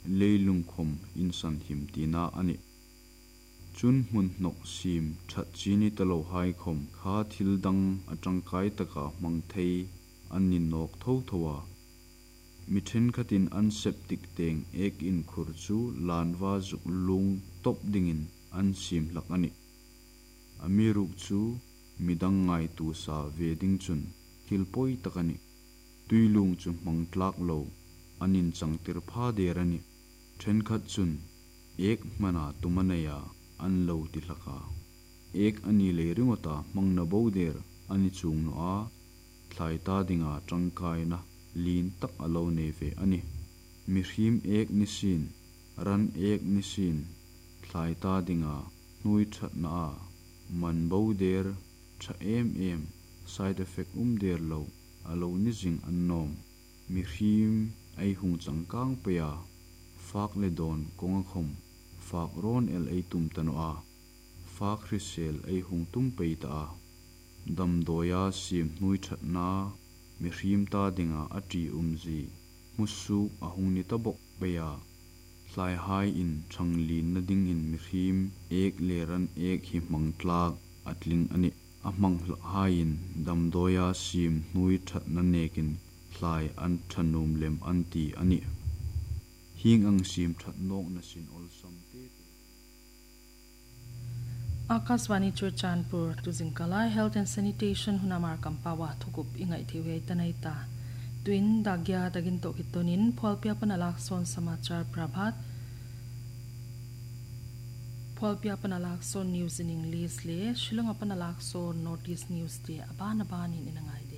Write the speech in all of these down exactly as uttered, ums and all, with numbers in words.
leilung khom insan him tina ani chun mun nok sim that chini talo hai khom kha thil dang atangkai taka mangthei anin nok tho thowa mithen khatin an septic teng ek in khur chu lanwa zuk lung top dingin an sim lak ani amiruk chu midang ngai tu sa veding chun kilpoi takani tuilung chu mangtlak lo anin changtir pha derani then khat chun ek mana tumanaya an lo ti laka ek ani le ringota mangna boder ani chung no a thlai ta dinga tangkai na lin tak alo ne ve ani mihrim ek nisin ran ek nisin thlai ta dinga nui that na a man boder tha em em side effect um der lo alo ni jing annom mihrim ai hung changkang peya fak le don konga khom fak ron el ai tum tano a fak risel ai hung tum peita a dam doya sim nui that na mihrim ta dinga ati umzi musu ahung ni tabok peya hlai hai in thanglin na ding in mihrim ek leran ek hi mangtlak atling ani amang hai in dam doya sim nui that na nekin hlai an thanum lem anti ani hing ang sim that nok na sin ol samte Akaswani Churchanpur to Zinkalai Health and Sanitation Hunamar Kampawa Thukup Ingai Thiwe Tanaita Twin Dagya Dagin Tokitonin Polpia Panalakson Samachar Prabhat Polpia Panalakson News in English Le Shilong Panalakson Notice News De Abanaban in Inangai De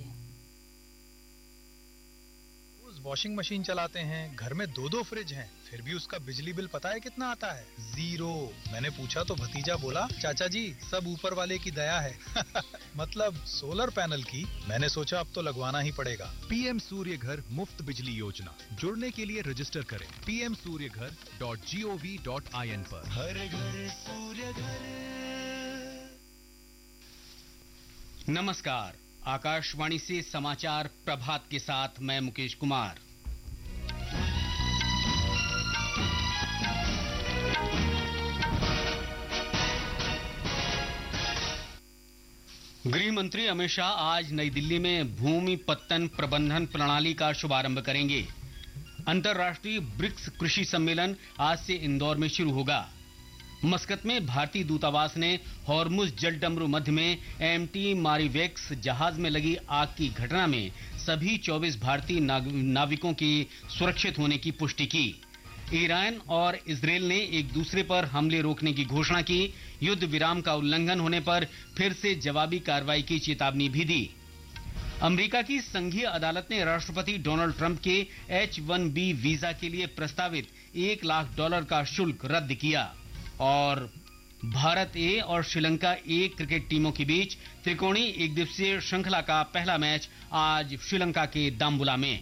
washing machine चलाते हैं, घर में दो दो fridge हैं, फिर भी उसका बिजली बिल पता है कितना आता है? जीरो। मैंने पूछा तो भतीजा बोला, चाचा जी सब ऊपर वाले की दया है। मतलब सोलर पैनल की। मैंने सोचा अब तो लगवाना ही पड़ेगा। पीएम सूर्य घर मुफ्त बिजली योजना, जुड़ने के लिए रजिस्टर करें पी एम सूर्य घर dot G O V dot I N पर। हर घर सूर्य घर। नमस्कार, आकाशवाणी से समाचार प्रभात के साथ मैं मुकेश कुमार। गृह मंत्री अमित शाह आज नई दिल्ली में भूमि पत्तन प्रबंधन प्रणाली का शुभारंभ करेंगे। अंतर्राष्ट्रीय ब्रिक्स कृषि सम्मेलन आज से इंदौर में शुरू होगा। मस्कत में भारतीय दूतावास ने हॉर्मुज जलडमरू मध्य में एमटी मारीवेक्स जहाज में लगी आग की घटना में सभी चौबीस भारतीय नाविकों की सुरक्षित होने की पुष्टि की। ईरान और इजरायल ने एक दूसरे पर हमले रोकने की घोषणा की। युद्ध विराम का उल्लंघन होने पर फिर से जवाबी कार्रवाई की चेतावनी भी दी। अमेरिका की संघीय अदालत ने राष्ट्रपति डोनाल्ड ट्रंप के एच वन बी वीजा के लिए प्रस्तावित एक लाख डॉलर का शुल्क रद्द किया। और भारत ए और श्रीलंका ए क्रिकेट टीमों के बीच त्रिकोणीय एक दिवसीय श्रृंखला का पहला मैच आज श्रीलंका के दाम्बुला में।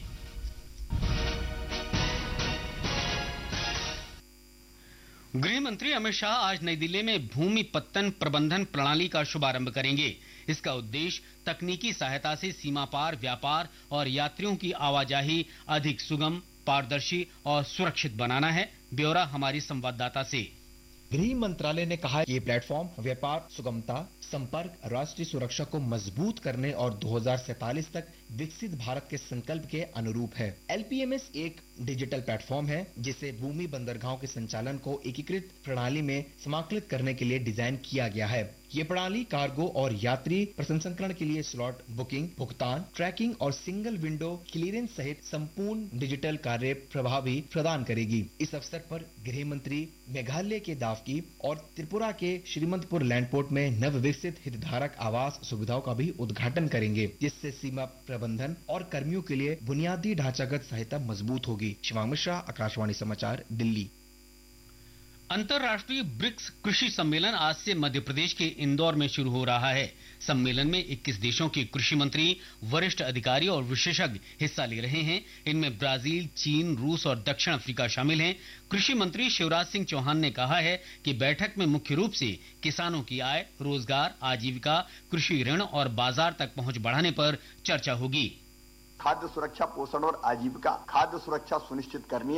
गृह मंत्री अमित शाह आज नई दिल्ली में भूमि पत्तन प्रबंधन प्रणाली का शुभारंभ करेंगे। इसका उद्देश्य तकनीकी सहायता से सीमा पार व्यापार और यात्रियों की आवाजाही अधिक सुगम, पारदर्शी और सुरक्षित बनाना है। ब्यौरा हमारी संवाददाता से। गृह मंत्रालय ने कहा ये प्लेटफॉर्म व्यापार, सुगमता, संपर्क, राष्ट्रीय सुरक्षा को मजबूत करने और दो हज़ार सैंतालीस तक विकसित भारत के संकल्प के अनुरूप है। एल पी एम एस एक डिजिटल प्लेटफॉर्म है जिसे भूमि बंदरगाहों के संचालन को एकीकृत प्रणाली में समाकलित करने के लिए डिजाइन किया गया है। ये प्रणाली कार्गो और यात्री प्रसंस्करण के लिए स्लॉट बुकिंग, भुगतान, ट्रैकिंग और सिंगल विंडो क्लियरेंस सहित संपूर्ण डिजिटल कार्य प्रभावी प्रदान करेगी। इस अवसर पर गृह मंत्री मेघालय के दावकी और त्रिपुरा के श्रीमंतपुर लैंडपोर्ट में नव विकसित हितधारक आवास सुविधाओं का भी उद्घाटन करेंगे, जिससे सीमा प्रबंधन और कर्मियों के लिए बुनियादी ढांचागत सहायता मजबूत होगी। शिवांग मिश्रा, आकाशवाणी समाचार, दिल्ली। अंतर्राष्ट्रीय ब्रिक्स कृषि सम्मेलन आज से मध्य प्रदेश के इंदौर में शुरू हो रहा है। सम्मेलन में इक्कीस देशों के कृषि मंत्री, वरिष्ठ अधिकारी और विशेषज्ञ हिस्सा ले रहे हैं। इनमें ब्राजील, चीन, रूस और दक्षिण अफ्रीका शामिल हैं। कृषि मंत्री शिवराज सिंह चौहान ने कहा है कि बैठक में मुख्य रूप से किसानों की आय, रोजगार, आजीविका, कृषि ऋण और बाजार तक पहुंच बढ़ाने पर चर्चा होगी। खाद्य सुरक्षा, पोषण और आजीविका, खाद्य सुरक्षा सुनिश्चित करनी